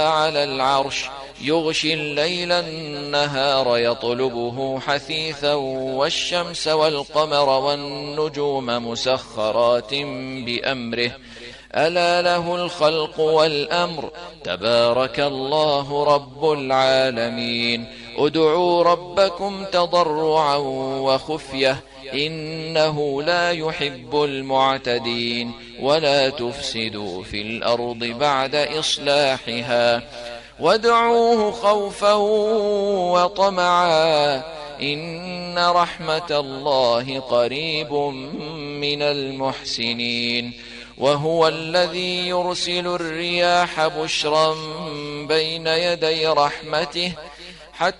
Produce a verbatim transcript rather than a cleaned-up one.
على العرش يغشي الليل النهار يطلبه حثيثا والشمس والقمر والنجوم مسخرات بأمره ألا له الخلق والأمر تبارك الله رب العالمين ادعوا ربكم تضرعا وخفية إنه لا يحب المعتدين ولا تفسدوا في الأرض بعد إصلاحها وادعوه خوفا وطمعا إن رحمة الله قريب من المحسنين وهو الذي يرسل الرياح بشرا بين يدي رحمته